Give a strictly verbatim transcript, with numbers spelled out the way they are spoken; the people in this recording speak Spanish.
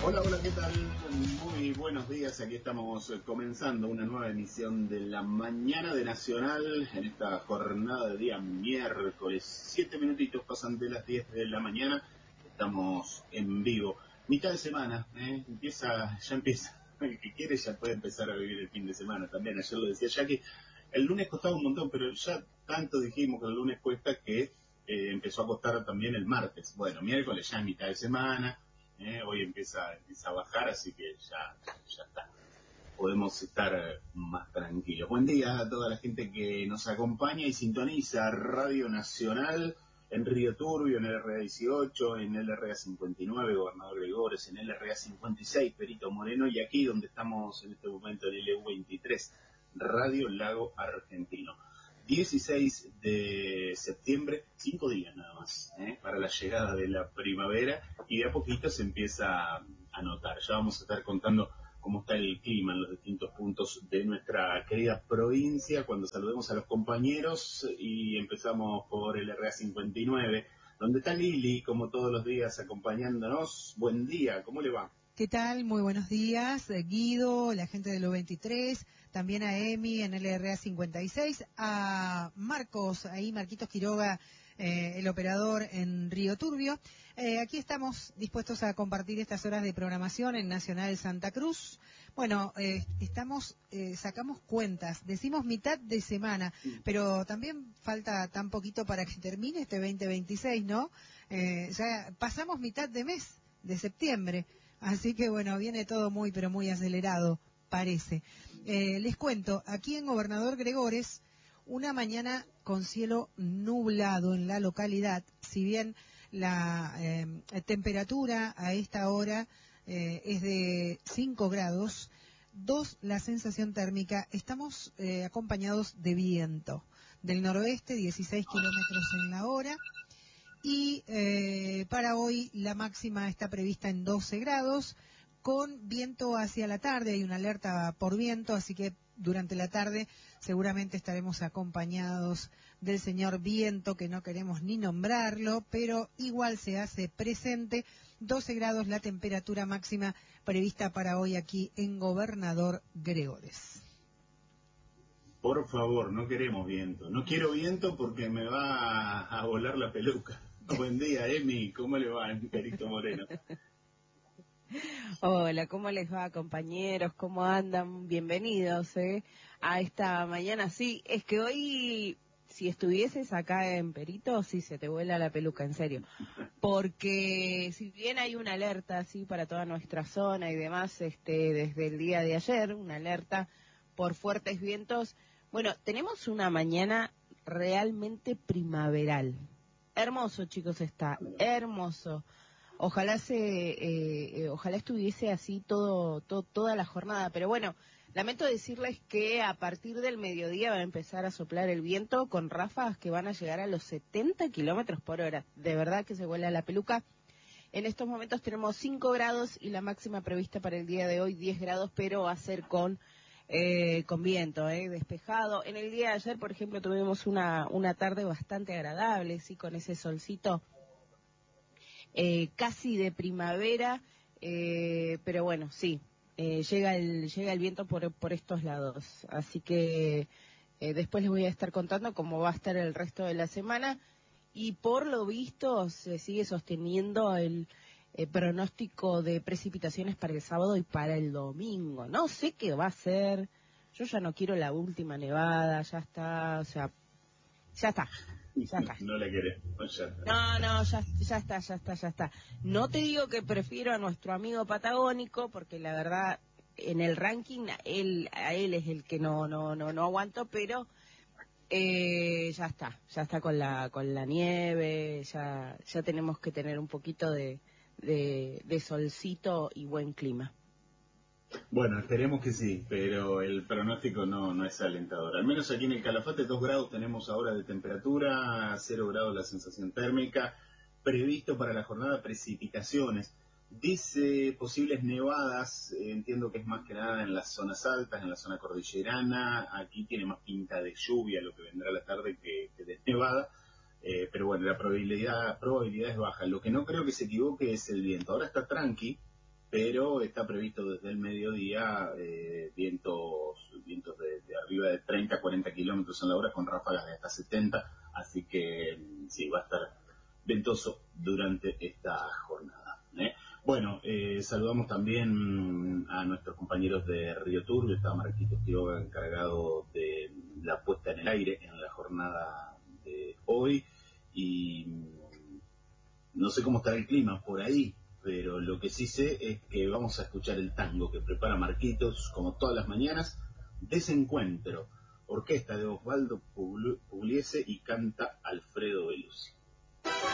Hola, hola, ¿qué tal? Muy buenos días, aquí estamos comenzando una nueva emisión de la Mañana de Nacional en esta jornada de día miércoles. Siete minutitos pasan de las diez de la mañana, estamos en vivo. Mitad de semana, ¿eh? empieza, ya empieza, el que quiere ya puede empezar a vivir el fin de semana también. Ayer lo decía Jackie, el lunes costaba un montón, pero ya tanto dijimos que el lunes cuesta que eh, empezó a costar también el martes. Bueno, miércoles ya es mitad de semana. Eh, hoy empieza, empieza a bajar, así que ya, ya está. Podemos estar más tranquilos. Buen día a toda la gente que nos acompaña y sintoniza Radio Nacional en Río Turbio, en el R A dieciocho, en el R A cincuenta y nueve, Gobernador Gregores, en el R A cincuenta y seis, Perito Moreno, y aquí donde estamos en este momento en el E U veintitrés, Radio Lago Argentino. dieciséis de septiembre, cinco días nada más, ¿eh? para la llegada de la primavera, y de a poquito se empieza a notar. Ya vamos a estar contando cómo está el clima en los distintos puntos de nuestra querida provincia cuando saludemos a los compañeros, y empezamos por el R A cincuenta y nueve, donde está Lili, como todos los días, acompañándonos. Buen día, ¿cómo le va? ¿Qué tal? Muy buenos días, Guido, la gente del E U veintitrés, también a Emi en el R A cincuenta y seis, a Marcos, ahí Marquitos Quiroga, eh, el operador en Río Turbio. Eh, aquí estamos dispuestos a compartir estas horas de programación en Nacional Santa Cruz. Bueno, eh, estamos, eh, sacamos cuentas, decimos mitad de semana, pero también falta tan poquito para que termine este veinte veintiséis, ¿no? Eh, ya pasamos mitad de mes, de septiembre. Así que bueno, viene todo muy, pero muy acelerado, parece. Eh, les cuento, aquí en Gobernador Gregores, una mañana con cielo nublado en la localidad. Si bien la eh, temperatura a esta hora eh, es de cinco grados, dos la sensación térmica, estamos eh, acompañados de viento. Del noroeste, dieciséis kilómetros en la hora. Y eh, para hoy la máxima está prevista en doce grados, con viento hacia la tarde. Hay una alerta por viento, así que durante la tarde seguramente estaremos acompañados del señor viento, que no queremos ni nombrarlo, pero igual se hace presente. doce grados la temperatura máxima prevista para hoy aquí en Gobernador Gregores. Por favor, no queremos viento. No quiero viento porque me va a volar la peluca. Buen día, Emi. ¿Cómo le va, Perito Moreno? Hola, ¿cómo les va, compañeros? ¿Cómo andan? Bienvenidos ¿eh? a esta mañana. Sí, es que hoy, si estuvieses acá en Perito, sí se te vuela la peluca, en serio. Porque si bien hay una alerta así para toda nuestra zona y demás, este, desde el día de ayer, una alerta por fuertes vientos, bueno, tenemos una mañana realmente primaveral. Hermoso, chicos, está hermoso. Ojalá se, eh, eh, ojalá estuviese así todo, todo, toda la jornada. Pero bueno, lamento decirles que a partir del mediodía va a empezar a soplar el viento con ráfagas que van a llegar a los setenta kilómetros por hora. De verdad que se vuela la peluca. En estos momentos tenemos cinco grados y la máxima prevista para el día de hoy diez grados, pero va a ser con Eh, con viento, eh, despejado. En el día de ayer, por ejemplo, tuvimos una una tarde bastante agradable, sí, con ese solcito eh, casi de primavera, eh, pero bueno, sí, eh, llega el llega el viento por por estos lados, así que eh, después les voy a estar contando cómo va a estar el resto de la semana, y por lo visto se sigue sosteniendo el Eh, pronóstico de precipitaciones para el sábado y para el domingo. No sé qué va a ser. Yo ya no quiero la última nevada, ya está, o sea, ya está, ya está. No la querés, pues ya está. No, no, ya, ya está, ya está, ya está. No te digo que prefiero a nuestro amigo patagónico, porque la verdad, en el ranking, él, a él es el que no, no, no, no aguanto, pero eh, ya está, ya está con la, con la nieve, ya, ya tenemos que tener un poquito de De, de solcito y buen clima. Bueno, esperemos que sí, pero el pronóstico no, no es alentador. Al menos aquí en el Calafate, dos grados tenemos ahora de temperatura, cero grados la sensación térmica. Previsto para la jornada precipitaciones. Dice posibles nevadas, eh, entiendo que es más que nada en las zonas altas, en la zona cordillerana. Aquí tiene más pinta de lluvia lo que vendrá a la tarde que, que de nevada. Eh, pero bueno, la probabilidad, probabilidad es baja. Lo que no creo que se equivoque es el viento. Ahora está tranqui, pero está previsto desde el mediodía eh, vientos vientos de, de arriba de treinta a cuarenta kilómetros en la hora con ráfagas de hasta setenta, así que sí, va a estar ventoso durante esta jornada, ¿eh? Bueno, eh, saludamos también a nuestros compañeros de Río Turbio. Está Marquitos Quiroga encargado de la puesta en el aire en la jornada de hoy, y no sé cómo estará el clima por ahí, pero lo que sí sé es que vamos a escuchar el tango que prepara Marquitos, como todas las mañanas, Desencuentro, orquesta de Osvaldo Pugliese y canta Alfredo Veluz.